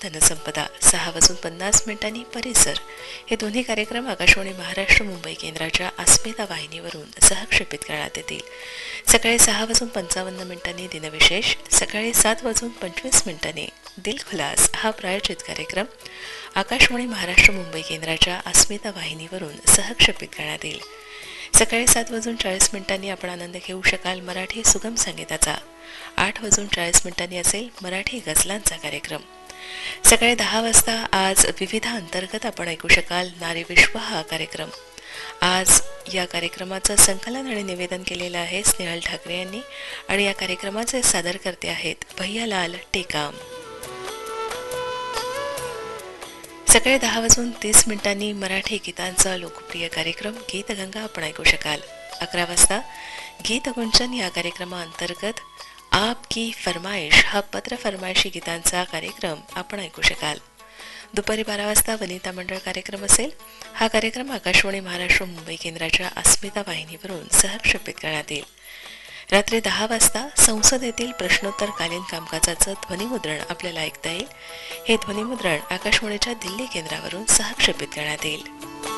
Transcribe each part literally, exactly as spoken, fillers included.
धनसंपदा, सहा वाजून पन्नास मिनिटांनी परिसर हे दोन्ही कार्यक्रम आकाशवाणी महाराष्ट्र मुंबई केंद्राच्या अस्मिता वाहिनीवरून सहक्षेपित करण्यात येतील. सकाळी सहा वाजून पंचावन्न मिनिटांनी दिनविशेष, सकाळी सात वाजून पंचवीस मिनिटांनी दिलखुलास हा प्रायोजित कार्यक्रम आकाशवाणी महाराष्ट्र मुंबई केंद्राच्या अस्मिता वाहिनीवरून सहक्षेपित करण्यात येईल. सकाळी सात वाजून चाळीस मिनिटांनी आपण आनंद घेऊ शकाल मराठी सुगम संगीताचा. आठ वाजून चाळीस मिनिटांनी असेल मराठी गझलांचा कार्यक्रम. सकाळी दहा वाजता आज विविध अंतर्गत आपण ऐकू शकाल नारी विश्व हा कार्यक्रम. आज या कार्यक्रमाचं संकलन आणि निवेदन केलेलं आहे स्नेहल ठाकरे यांनी आणि या कार्यक्रमाचे सादरकर्ते आहेत भैयालाल टेकाम. सकाळी दहा वाजून तीस मिनिटांनी मराठी गीतांचा लोकप्रिय कार्यक्रम गीतगंगा आपण ऐकू शकाल. अकरा वाजता गीतगुंजन या कार्यक्रमाअंतर्गत आप की फरमाईश हा पत्र फरमाईशी गीतांचा कार्यक्रम आपण ऐकू शकाल. दुपारी बारा वाजता वनिता मंडळ कार्यक्रम असेल. हा कार्यक्रम आकाशवाणी महाराष्ट्र मुंबई केंद्राच्या अस्मिता वाहिनीवरून सहक्षेपित करण्यात येईल. रात्री दहा वाजता संसदेतील प्रश्नोत्तरकालीन कामकाजाचं ध्वनिमुद्रण आपल्याला ऐकता येईल. हे ध्वनिमुद्रण आकाशवाणीच्या दिल्ली केंद्रावरून सहक्षेपित करण्यात येईल.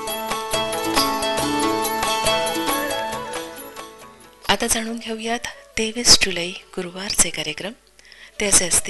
आता जाणून घेऊयात तेवीस जुलै गुरुवारचे कार्यक्रम. ते असे असतील.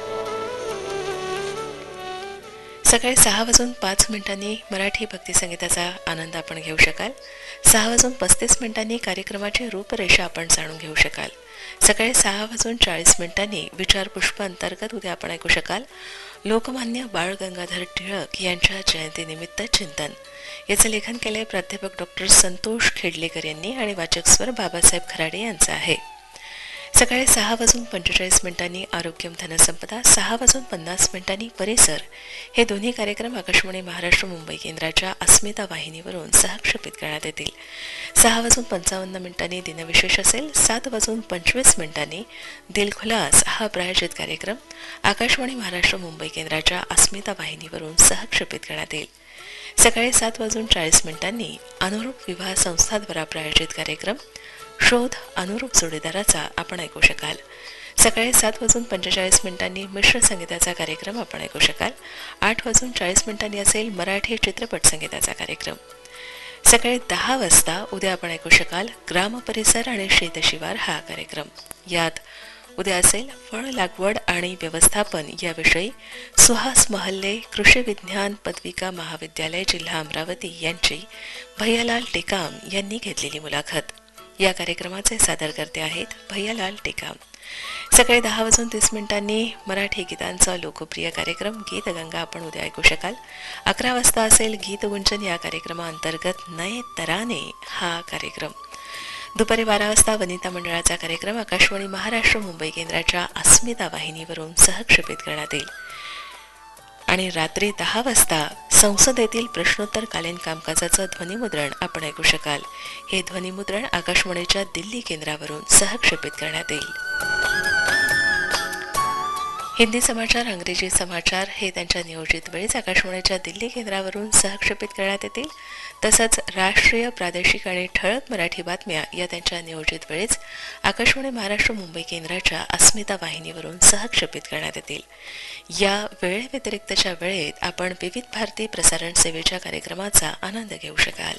सकाळी सहा वाजून पाच मिनिटांनी मराठी भक्तिसंगीताचा आनंद आपण घेऊ शकाल. सहा वाजून पस्तीस मिनिटांनी कार्यक्रमाची रूपरेषा आपण जाणून घेऊ शकाल. सकाळी सहा वाजून चाळीस मिनिटांनी विचारपुष्प अंतर्गत उद्या आपण ऐकू शकाल लोकमान्य बाळ गंगाधर टिळक यांच्या जयंतीनिमित्त चिंतन. याचं लेखन केले प्राध्यापक डॉक्टर संतोष खेडलेकर यांनी आणि वाचक स्वर बाबासाहेब खराडे यांचा आहे. सकाळी सहा वाजून पंचेचाळीस मिनिटांनी आरोग्यम धनसंपदा, सहा वाजून पन्नास मिनिटांनी परिसर हे दोन्ही कार्यक्रम आकाशवाणी महाराष्ट्र मुंबई केंद्राच्या अस्मिता वाहिनीवरून सहक्षेपित करण्यात येतील. सहा वाजून पंचावन्न मिनिटांनी दिनविशेष असेल. सात वाजून पंचवीस मिनिटांनी दिलखुलास हा प्रायोजित कार्यक्रम आकाशवाणी महाराष्ट्र मुंबई केंद्राच्या अस्मिता वाहिनीवरून सहक्षेपित करण्यात येईल. सकाळी सात वाजून चाळीस मिनिटांनी अनुरूप विवाह संस्थाद्वारा प्रायोजित कार्यक्रम शोध अनुरूप जोडीदाराचा आपण ऐकू शकाल. सकाळी सात वाजून पंचेचाळीस मिनिटांनी मिश्र संगीताचा कार्यक्रम आपण ऐकू शकाल. आठ वाजून चाळीस मिनिटांनी असेल मराठी चित्रपट संगीताचा कार्यक्रम. सकाळी दहा वाजता उद्या आपण ऐकू शकाल ग्राम परिसर आणि शेतशिवार हा कार्यक्रम. यात उद्या असेल फळ लागवड आणि व्यवस्थापन याविषयी सुहास महल्ले कृषी विज्ञान पदविका महाविद्यालय जिल्हा अमरावती यांची भैयालाल टेकाम यांनी घेतलेली मुलाखत. या कार्यक्रमाचे सादरकर्ते आहेत भैयालाल टेकाम. सकाळी दहा वाजून तीस मिनिटांनी मराठी गीतांचा लोकप्रिय कार्यक्रम गीतगंगा आपण उद्या ऐकू शकाल. अकरा वाजता असेल गीतगुंजन या कार्यक्रमाअंतर्गत नये तराने हा कार्यक्रम. दुपारी बारा वाजता वनिता मंडळाचा कार्यक्रम आकाशवाणी महाराष्ट्र मुंबई केंद्राच्या अस्मिता वाहिनीवरून सहक्षेपित करण्यात येईल. आणि रात्री दहा वाजता संसदेतील प्रश्नोत्तरकालीन कामकाजाचं ध्वनिमुद्रण आपण ऐकू शकाल. हे ध्वनिमुद्रण आकाशवाणीच्या दिल्ली केंद्रावरून सहक्षेपित करण्यात येईल. हिंदी समाचार, इंग्रजी समाचार हे त्यांच्या नियोजित वेळीच आकाशवाणीच्या दिल्ली केंद्रावरून सहक्षेपित करण्यात येतील. तसंच राष्ट्रीय, प्रादेशिक आणि ठळक मराठी बातम्या या त्यांच्या नियोजित वेळीच आकाशवाणी महाराष्ट्र मुंबई केंद्राच्या अस्मिता वाहिनीवरून सहक्षेपित करण्यात येतील. या वेळेव्यतिरिक्तच्या वेळेत आपण विविध भारती प्रसारण सेवेच्या कार्यक्रमाचा आनंद घेऊ शकाल.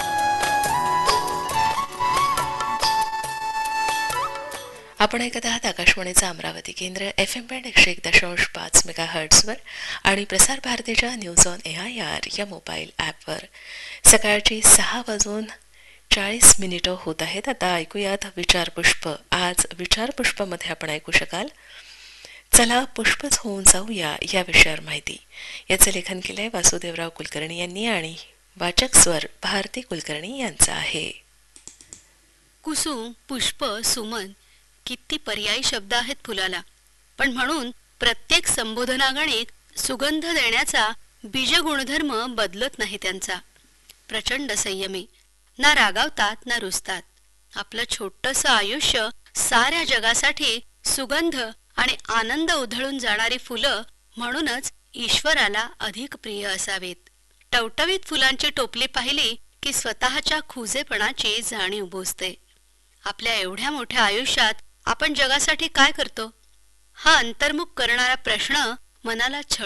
आपण ऐकत आहात आकाशवाणीचा अमरावती केंद्र एफ एम बँड एकशे एक दशांश पाच मेगा हर्ट्सवर आणि प्रसार भारतीच्या news on A I R या मोबाईल ॲपवर. सकाळची सहा वाजून चाळीस मिनिटं होत आहेत. आता ऐकूयात विचारपुष्प. आज विचारपुष्पमध्ये आपण ऐकू शकाल चला पुष्पच होऊन जाऊया या विषयावर माहिती. याचं लेखन केलंय वासुदेवराव कुलकर्णी यांनी आणि वाचक स्वर भारती कुलकर्णी यांचा आहे. कुसुम, पुष्प, सुमन किती पर्यायी शब्द आहेत फुलाला, पण म्हणून प्रत्येक संबोधनागणिक सुगंध देण्याचा बीज गुणधर्म बदलत नाही त्यांचा. प्रचंड संयमी, ना रागावतात ना रुसतात. आपलं छोटंसं आयुष्य साऱ्या जगासाठी सुगंध आणि आनंद उधळून जाणारी फुलं म्हणूनच ईश्वराला अधिक प्रिय असावेत. टवटवीत फुलांची टोपली पाहिली की स्वतःच्या खुजेपणाची जाणीव बोचते. आपल्या एवढ्या मोठ्या आयुष्यात आपण जगासाठी काय करतो हा अंतर्मुख करणारा प्रश्न मनाला छळ